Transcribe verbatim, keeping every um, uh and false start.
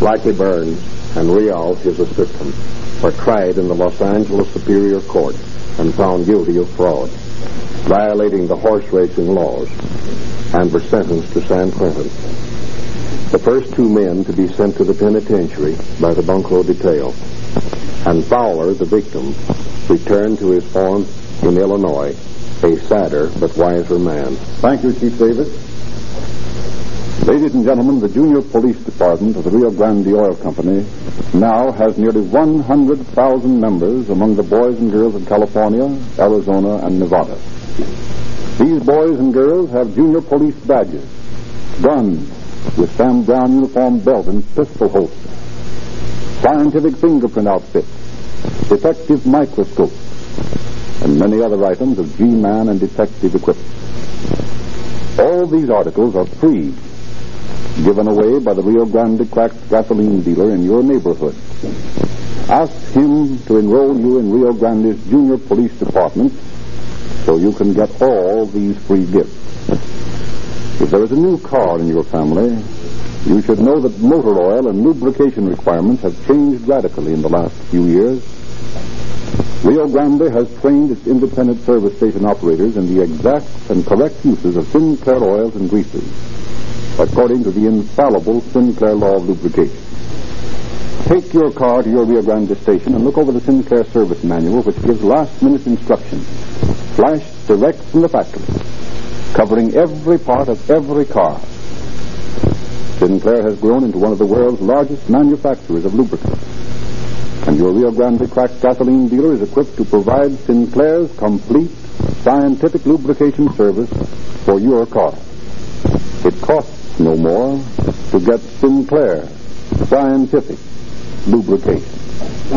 Blackie Burns and Rial, his assistant, were tried in the Los Angeles Superior Court and found guilty of fraud, violating the horse racing laws, and were sentenced to San Quentin. The first two men to be sent to the penitentiary by the Bunco detail, and Fowler, the victim, returned to his farm in Illinois, a sadder but wiser man. Thank you, Chief Davis. Ladies and gentlemen, the Junior Police Department of the Rio Grande Oil Company now has nearly one hundred thousand members among the boys and girls of California, Arizona, and Nevada. These boys and girls have junior police badges, guns with Sam Brown uniform belt and pistol holster, scientific fingerprint outfits, detective microscopes, and many other items of G-Man and detective equipment. All these articles are free, given away by the Rio Grande cracked gasoline dealer in your neighborhood. Ask him to enroll you in Rio Grande's Junior Police Department so you can get all these free gifts. If there is a new car in your family, you should know that motor oil and lubrication requirements have changed radically in the last few years. Rio Grande has trained its independent service station operators in the exact and correct uses of Sinclair oils and greases, according to the infallible Sinclair law of lubrication. Take your car to your Rio Grande station and look over the Sinclair service manual, which gives last-minute instructions, flashed direct from the factory, covering every part of every car. Sinclair has grown into one of the world's largest manufacturers of lubricants, and your Rio Grande cracked gasoline dealer is equipped to provide Sinclair's complete scientific lubrication service for your car. It costs no more to get Sinclair scientific lubrication.